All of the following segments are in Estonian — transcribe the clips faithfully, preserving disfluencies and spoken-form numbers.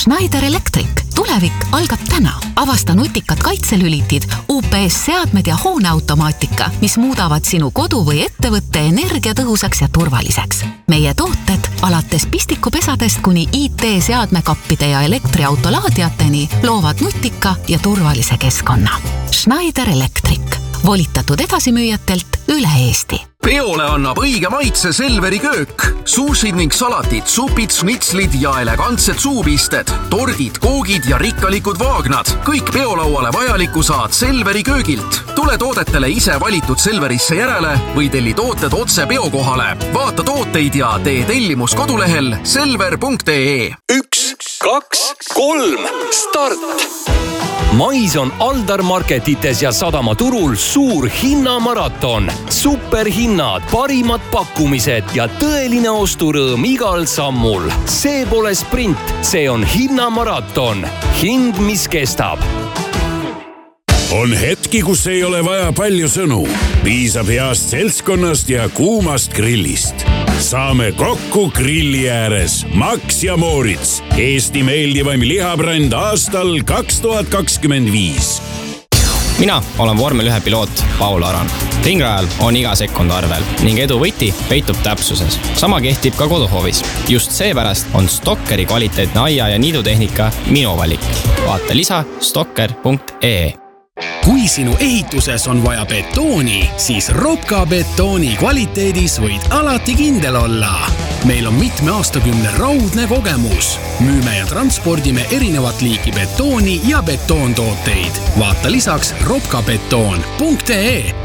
Schneider Electric. Tulevik algab täna. Avasta nutikad kaitselülitid, U P S-seadmed ja hooneautomaatika, mis muudavad sinu kodu või ettevõtte energiatõhusaks ja turvaliseks. Meie tooted alates pistikupesadest kuni I T-seadmekappide ja elektriautolaadiateni loovad nutika ja turvalise keskkonna. Schneider Electric. Volitatud edasimüüjatelt üle Eesti. Peole annab õige maitse Selveri köök. Suusid ning salatid, supid, snitslid ja elegantsed suupisted, tordid, koogid ja rikkalikud vaagnad. Kõik peolauale vajaliku saad Selveri köögilt. Tule toodetele ise valitud Selverisse järele või telli tooted otse peokohale. Vaata tooteid ja tee tellimus kodulehel selver punkt ee. Üks, kaks, kolm, start! Mais on Aldar Marketites ja Sadamaturul suur hinnamaraton. Superhinnad, parimad pakkumised ja tõeline osturõõm igal sammul. See pole sprint, see on hinnamaraton. Hind, mis kestab. On hetki, kus ei ole vaja palju sõnu. Piisab heast seltskonnast ja kuumast grillist. Saame kokku grilli ääres. Max ja Moritz. Eesti meeldivaim lihabränd aastal kaks tuhat kakskümmend viis. Mina olen vormel ühe piloot Paul Aran. Ringrajal on iga sekund arvel ning edu võti peitub täpsuses. Sama kehtib ka koduhoovis. Just seepärast on Stokkeri kvaliteetne aia- ja niidutehnika minu valik. Vaata lisa stokker punkt ee. Kui sinu ehituses on vaja betooni, siis Ropka betooni kvaliteedis võid alati kindel olla. Meil on mitme aastakümne raudne kogemus. Müüme ja transpordime erinevat liiki betooni ja betoontooteid. Vaata lisaks ropka betoon punkt ee.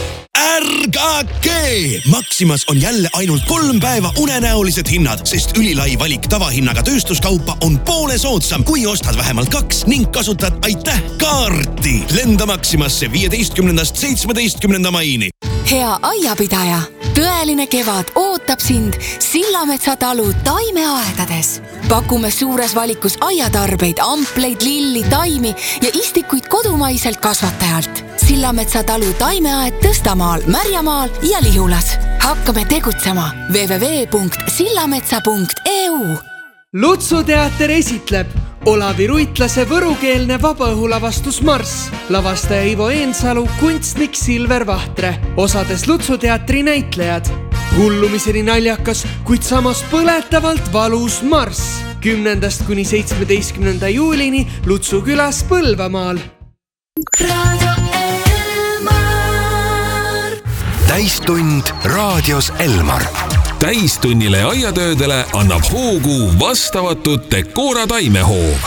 Ärgake! Maximas on jälle ainult kolm päeva unenäolised hinnad, sest ülilai valik tavahinnaga tööstuskaupa on poole soodsam, kui ostad vähemalt kaks ning kasutad aitäh kaarti. Lenda Maximasse viieteistkümnendast seitsmeteistkümnenda maini. Hea aiapidaja, tõeline kevad ootab sind Sillametsa talu taimeaedades. Pakume suures valikus aiatarbeid, ampleid, lilli, taimi ja istikuid kodumaiselt kasvatajalt. Sillametsa talu taimeaed Tõstamaal, Märjamaal ja Lihulas. Hakkame tegutsema w w w punkt sillametsa punkt e u. Lutsuteater esitleb Olavi Ruitlase võrukeelne vabaõhulavastus Marss. Lavastaja Ivo Eensalu, kunstnik Silver Vahtre. Osades Lutsuteatri näitlejad. Hullumiseni naljakas, kuid samas põletavalt valus Marss. Kümnendast kuni seitsmeteistkümnenda juulini Lutsu külas Põlvamaal. Radio Elmar. Täistund raadios Elmar. Täistunnile aiatöödele annab hoogu vastavatud Decora taimehoov.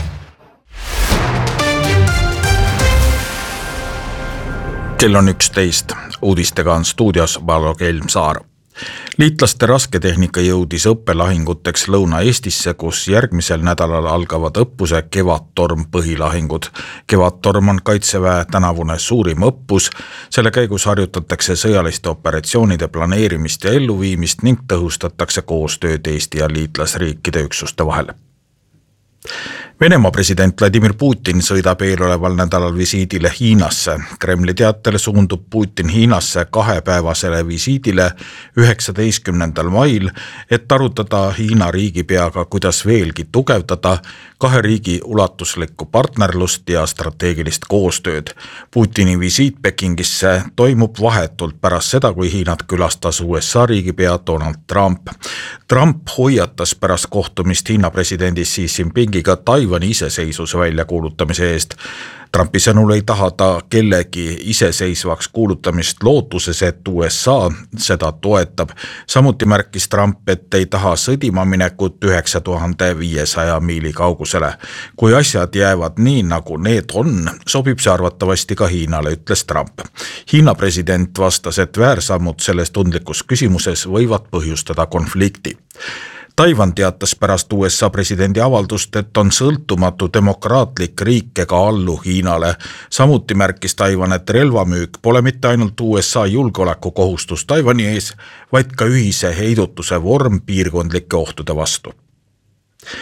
Kell on üksteist. Uudistega on stuudios Vallo Kelmsaar. Liitlaste rasketehnika jõudis õppelahinguteks Lõuna-Eestisse, kus järgmisel nädalal algavad õppuse Kevadtorm põhilahingud. Kevadtorm on Kaitseväe tänavune suurim õppus. Selle käigus harjutatakse sõjaliste operatsioonide planeerimist ja elluviimist ning tõhustatakse koostööd Eesti ja liitlasriikide üksuste vahel. Venemaa president Vladimir Putin sõidab eeloleval nädalal visiidile Hiinasse. Kremli teatel suundub Putin Hiinasse kahepäevasele visiidile üheksateistkümnendal mail, et arutada Hiina riigipeaga, kuidas veelgi tugevdada kahe riigi ulatuslikku partnerlust ja strateegilist koostööd. Putini visiit Pekingisse toimub vahetult pärast seda, kui Hiinat külastas U S A riigipea Donald Trump. Trump hoiatas pärast kohtumist Hiina presidendi Xi Jinpingiga Taiwani iseseisvuse väljakuulutamise eest. Trumpi sõnul ei taha ta kellegi iseseisvaks kuulutamist lootuses, et U S A seda toetab. Samuti märkis Trump, et ei taha sõdima minekut üheksa tuhande viiesaja miili kaugusele. Kui asjad jäävad nii, nagu need on, sobib see arvatavasti ka Hiinale, ütles Trump. Hiina president vastas, et väärsammud selles tundlikus küsimuses võivad põhjustada konflikti. Taiwan teatas pärast U S A presidendi avaldust, et on sõltumatu demokraatlik riik ega allu Hiinale. Samuti märkis Taiwan, et relvamüük pole mitte ainult U S A julgeolekukohustus Taiwani ees, vaid ka ühise heidutuse vorm piirkondlike ohtude vastu.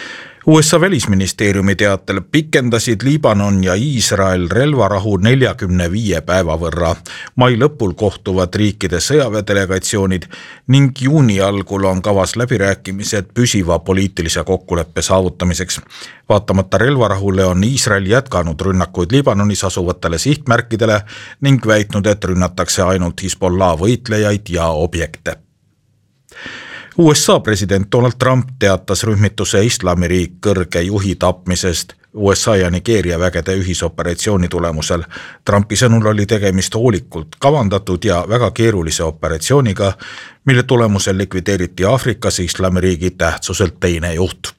U S A välisministeeriumi teatel pikendasid Liibanon ja Iisrael relvarahu neljakümne viie päeva võrra. Mai lõpul kohtuvad riikide sõjaväedelegatsioonid ning juuni algul on kavas läbirääkimised püsiva poliitilise kokkuleppe saavutamiseks. Vaatamata relvarahule on Iisrael jätkanud rünnakuid Liibanonis asuvatele sihtmärkidele ning väitnud, et rünnatakse ainult Hezbollah võitlejaid ja objekte. U S A president Donald Trump teatas rühmituse Islamiriik kõrge juhi tapmisest U S A ja Nigeeria vägede ühisoperatsiooni tulemusel. Trumpi sõnul oli tegemist hoolikult kavandatud ja väga keerulise operatsiooniga, mille tulemusel likvideeriti Aafrikas Islamiriigi tähtsuselt teine juht.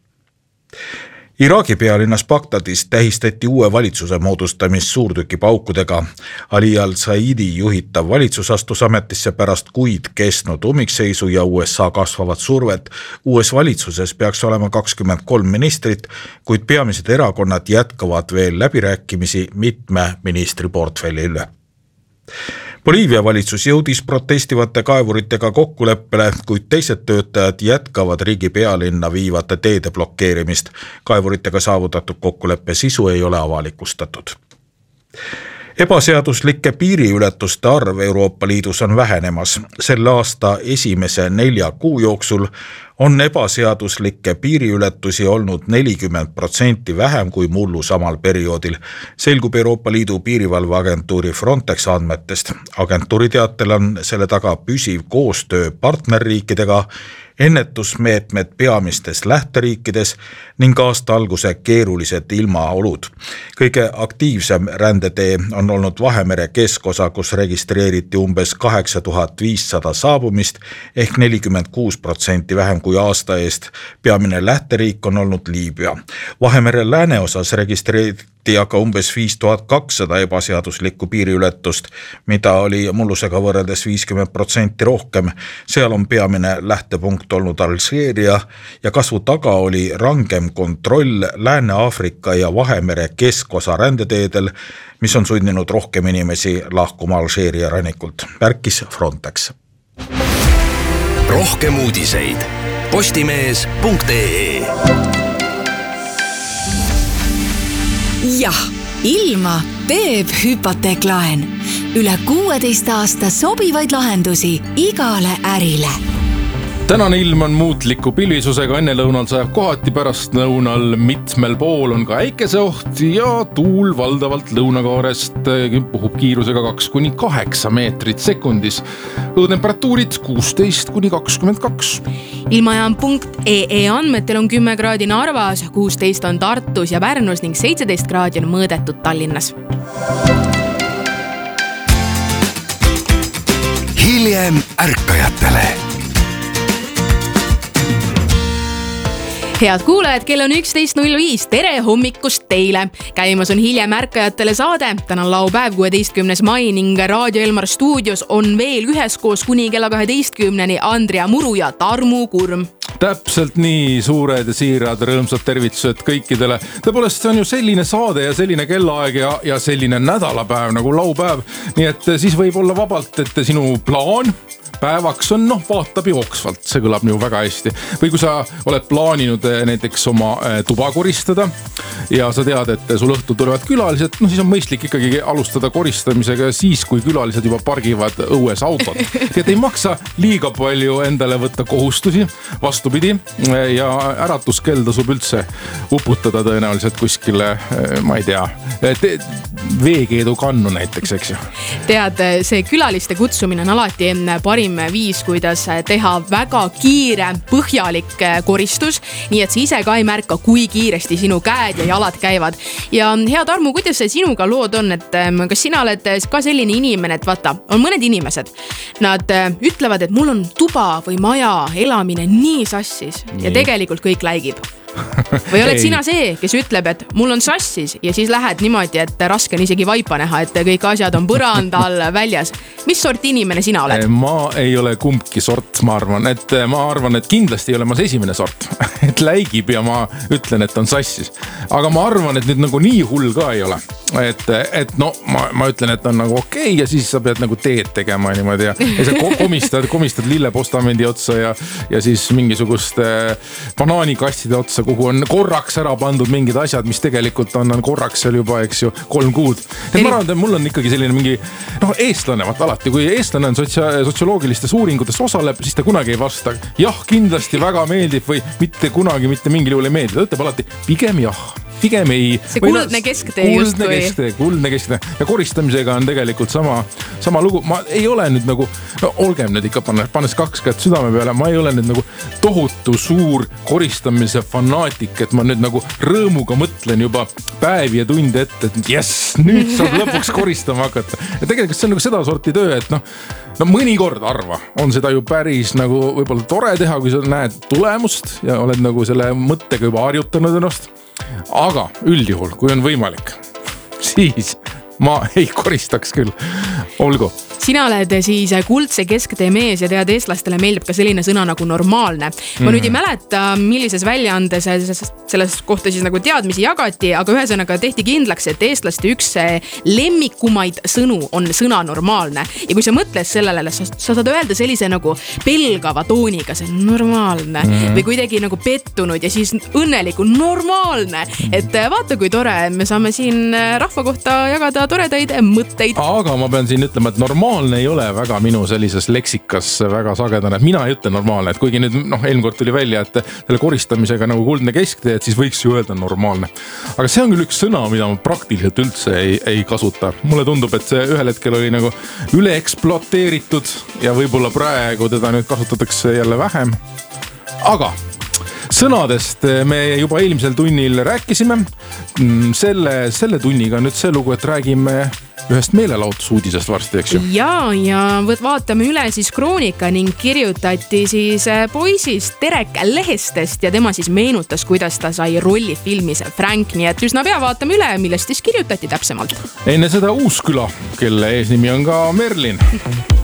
Iraagi pealinnas Bagdadis tähistati uue valitsuse moodustamist suurtükipaukudega. Ali al-Saidi juhitav valitsus astus ametisse pärast kuid kestnud ummikseisu ja U S A kasvavat survet. Uues valitsuses peaks olema kakskümmend kolm ministrit, kuid peamised erakonnad jätkavad veel läbirääkimisi mitme ministri portfelli üle. Boliivia valitsus jõudis protestivate kaevuritega kokkuleppele, kuid teised töötajad jätkavad riigi pealinna viivate teede blokkeerimist. Kaevuritega saavutatud kokkuleppe sisu ei ole avalikustatud. Ebaseaduslike piiriületuste arv Euroopa Liidus on vähenemas. Selle aasta esimese nelja kuu jooksul on ebaseaduslikke piiriületusi olnud nelikümmend protsenti vähem kui mullu samal perioodil. Selgub Euroopa Liidu piirivalveagentuuri Frontex andmetest. Agentuuri teatel on selle taga püsiv koostöö partnerriikidega, ennetusmeetmed peamistes lähteriikides ning aasta alguse keerulised ilmaolud. Kõige aktiivsem rändetee on olnud Vahemere keskosa, kus registreeriti umbes kaheksa tuhat viissada saabumist ehk nelikümmend kuus protsenti vähem kui aasta eest. Peamine lähteriik on olnud Liibüa. Vahemere lääneosas registreeriti aga umbes viis tuhat kakssada ebaseaduslikku piiriületust, mida oli mullusega võrreldes viiskümmend protsenti rohkem. Seal on peamine lähtepunkt olnud Alžeeria ja kasvu taga oli rangem kontroll Lääne-Aafrika ja Vahemere keskosa rändeteedel, mis on sunninud rohkem inimesi lahkuma Alžeeria rannikult, märkis Frontex. Rohkem uudiseid postimees punkt ee. Jah, ilma teeb hüpoteeklaen. Üle kuueteist aasta sobivaid lahendusi igale ärile. Tänane ilm on muutliku pilvisusega, enne lõunal sajab kohati, pärast lõunal mitmel pool on ka äikeseoht ja tuul valdavalt lõunakaarest puhub kiirusega kaks kuni kaheksa meetrit sekundis. Õhutemperatuurid kuusteist kuni kakskümmend kaks. Ilmajaam punkt ee andmetel on kümme kraadi Narvas, kuusteist on Tartus ja Pärnus ning seitseteist kraadi on mõõdetud Tallinnas. Hiljem ärkajatele. Head kuulajad, kell on üksteist null viis. Tere hommikust teile! Käimas on hiljem ärkajatele saade. Täna on laupäev kuueteistkümnes mai ning Raadio Elmar stuudios on veel üheskoos kuni kella kaheteistkümneni Andrea Muru ja Tarmu Kurm. Täpselt nii, suured ja siirad rõõmsad tervitused kõikidele. Tõepoolest, see on ju selline saade ja selline kellaaeg ja, ja selline nädalapäev nagu laupäev. Nii et siis võib olla vabalt, et sinu plaan päevaks on, noh, vaatab jooksvalt, see kõlab nagu väga hästi. Või kui sa oled plaaninud näiteks oma tuba koristada ja sa tead, et sul õhtul tulevad külalised, no siis on mõistlik ikkagi alustada koristamisega siis, kui külalised juba pargivad õues autot. Et ei maksa liiga palju endale võtta kohustusi, vastupidi, ja äratuskell tasub üldse uputada tõenäoliselt kuskile, ma ei tea, te, veekeedu kannu näiteks, eks ju. Tead, see külaliste kutsumine on alati parim viis, kuidas teha väga kiire, põhjalik koristus, nii et sa ise ka ei märka, kui kiiresti sinu käed ja jalad käivad. Ja hea Tarmu, kuidas see sinuga lood on, et kas sina oled ka selline inimene, et vaata, on mõned inimesed, nad ütlevad, et mul on tuba või maja elamine nii sassis ja tegelikult kõik läigib. Või oled sina see, kes ütleb, et mul on sassis ja siis lähed niimoodi, et raske on isegi vaipa näha, et kõik asjad on põrandal väljas. Mis sort inimene sina oled? Ma ei ole kumbki sort, ma arvan, et ma arvan, et kindlasti ei ole ma see esimene sort, et läigib ja ma ütlen, et on sassis. Aga ma arvan, et nüüd nagu nii hull ka ei ole. et, et no ma, ma ütlen, et on nagu okei okay, ja siis sa pead nagu teed tegema niimoodi ja, ja sa komistad, komistad lillepostamendi otsa ja, ja siis mingisuguste banaanikastide otsa, kuhu on korraks ära pandud mingid asjad, mis tegelikult on, on korraks seal juba, eks ju, kolm kuud. Et ma arvan, et mul on ikkagi selline mingi, noh, eestlane, vaat alati, kui eestlane on sotsia, sotsioloogilistes uuringutes osaleb, siis ta kunagi ei vasta. Jah, kindlasti väga meeldib või mitte kunagi, mitte mingil juhul ei meeldi. Ta ütleb alati, pigem jah. Pigem ei. See kuldne kesktee just või. Kesktee, kuldne kesktee. Ja koristamisega on tegelikult sama, sama lugu. Ma ei ole nüüd nagu, no olgem nüüd ikka pannes, pannes kaks kätt südame peale, ma ei ole nüüd nagu tohutu suur koristamise fanaatik, et ma nüüd nagu rõõmuga mõtlen juba päevi ja tunde ette, et jess, nüüd saab lõpuks koristama hakata. Ja tegelikult see on nagu seda sorti töö, et noh, no mõnikord arva on seda ju päris nagu võib-olla tore teha, kui sa näed tulemust ja oled nagu selle mõttega juba harjutanud ennast. Aga üldjuhul, kui on võimalik, siis ma ei koristaks küll. Olgu. Sina oled siis kuldse kesktee mees ja tead, eestlastele meeldib ka selline sõna nagu normaalne. Ma nüüd ei mäleta, millises väljaandes selles kohta siis nagu teadmisi jagati, aga ühesõnaga tehti kindlaks, et eestlaste üks lemmikumaid sõnu on sõna normaalne. Ja kui sa mõtled sellele, sa, sa saad öelda sellise nagu pelgava tooniga, see normaalne mm-hmm. või kuidagi nagu pettunud ja siis õnneliku normaalne. Et vaata, kui tore, me saame siin rahva kohta jagada toredaid mõtteid. Aga ma pean siin ütlema, et normaalne ei ole väga minu sellises leksikas väga sagedane, et mina ei ütle normaalne, et kuigi nüüd noh, eelmkord tuli välja, et selle koristamisega nagu kuldne kesktee, et siis võiks ju öelda normaalne. Aga see on küll üks sõna, mida ma praktiliselt üldse ei, ei kasuta. Mulle tundub, et see ühel hetkel oli nagu üle ekspluateeritud ja võib-olla praegu teda nüüd kasutatakse jälle vähem. Aga sõnadest me juba eelmisel tunnil rääkisime. Selle, selle tunniga nüüd see lugu, et räägime ühest meelelahutusuudisest varsti, eks ju? Ja, ja vaatame üle siis kroonika ning kirjutati siis poisist Terek Lehestest ja tema siis meenutas, kuidas ta sai rolli filmis Frank, nii et üsna pea vaatame üle, millest siis kirjutati täpsemalt. Enne seda Uusküla, kelle eesnimi on ka Merlin.